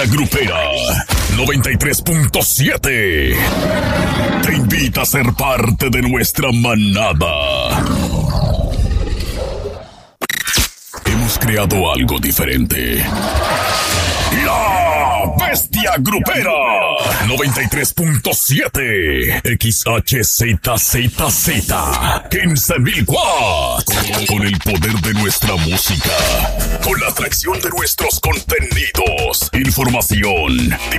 Grupera 93.7 te invita a ser parte de nuestra manada. Hemos creado algo diferente. La Bestia Grupera 93.7 XHZZZ 15.000 watts. Con el poder de nuestra música, con la atracción de nuestros contenidos, información,